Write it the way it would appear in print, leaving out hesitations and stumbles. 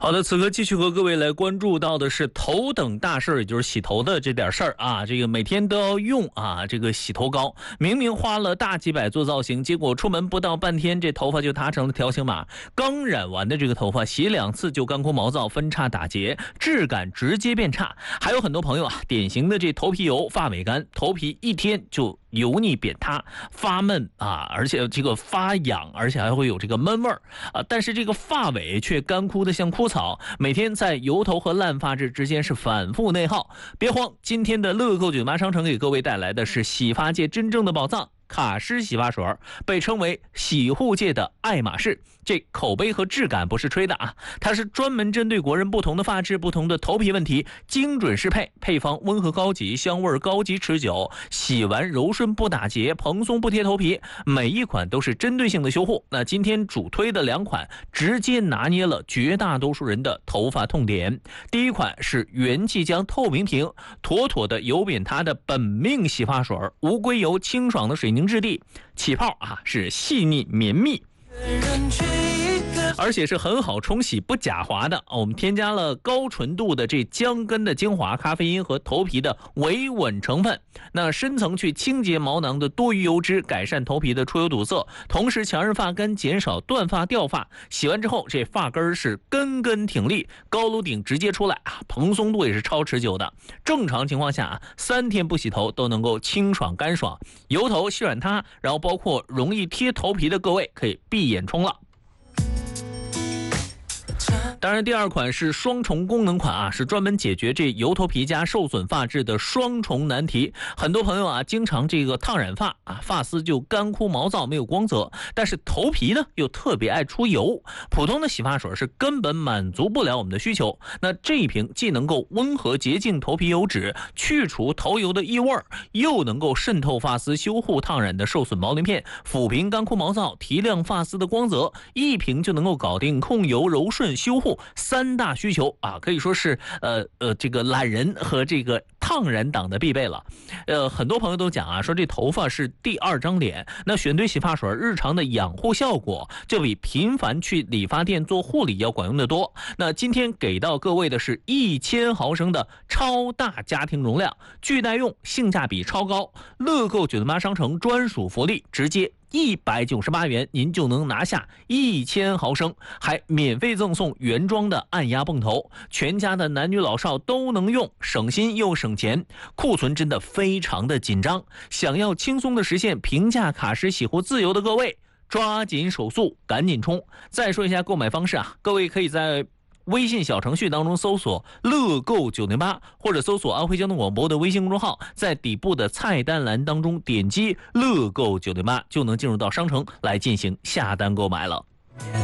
好的，此刻继续和各位来关注到的是头等大事，也就是洗头的这点事儿啊。这个每天都要用啊，这个洗头膏，明明花了大几百做造型，结果出门不到半天，这头发就塌成了条形码。刚染完的这个头发，洗2次就干枯毛躁，分叉打结，质感直接变差。还有很多朋友啊，典型的这头皮油、发尾干，头皮一天就油腻扁塌、发闷啊，而且这个发痒，而且还会有这个闷味儿啊。但是这个发尾却干枯的像枯草，每天在油头和烂发质之间是反复内耗。别慌，今天的乐购98商城给各位带来的是洗发界真正的宝藏。卡诗洗发水被称为洗护界的爱马仕，这口碑和质感不是吹的啊，它是专门针对国人不同的发质、不同的头皮问题，精准适配，配方温和高级，香味高级持久，洗完柔顺不打结，蓬松不贴头皮，每一款都是针对性的修护。那今天主推的2款直接拿捏了绝大多数人的头发痛点。第一款是元气浆透明瓶，妥妥的油扁塌的本命洗发水，无硅油，清爽的水凝质地，起泡啊是细腻绵密，而且是很好冲洗不假滑的。我们添加了高纯度的这姜根的精华、咖啡因和头皮的维稳成分，那深层去清洁毛囊的多余油脂，改善头皮的出油堵塞，同时强韧发根，减少断发掉发。洗完之后这发根是根根挺立，高颅顶直接出来啊，蓬松度也是超持久的。正常情况下啊，3天不洗头都能够清爽干爽。油头、细软塌，然后包括容易贴头皮的各位可以闭眼冲了。当然第2款是双重功能款啊，是专门解决这油头皮加受损发质的双重难题。很多朋友啊经常这个烫染发啊，发丝就干枯毛躁没有光泽，但是头皮呢又特别爱出油，普通的洗发水是根本满足不了我们的需求。那这一瓶既能够温和洁净头皮油脂，去除头油的异味，又能够渗透发丝，修护烫染的受损毛鳞片，抚平干枯毛躁，提亮发丝的光泽，一瓶就能够搞定控油、柔顺、修护3大需求啊，可以说是这个懒人和这个烫染党的必备了。很多朋友都讲啊，说这头发是第2张脸，那选对洗发水，日常的养护效果就比频繁去理发店做护理要管用的多。那今天给到各位的是1000毫升的超大家庭容量，巨耐用，性价比超高，乐购98商城专属福利，直接198元您就能拿下1000毫升，还免费赠送原装的按压泵头，全家的男女老少都能用，省心又省钱。库存真的非常的紧张，想要轻松的实现平价卡诗洗护自由的各位，抓紧手速，赶紧冲！再说一下购买方式啊，各位可以在微信小程序当中搜索乐购908，或者搜索安徽交通广播的微信公众号，在底部的菜单栏当中点击乐购908，就能进入到商城来进行下单购买了。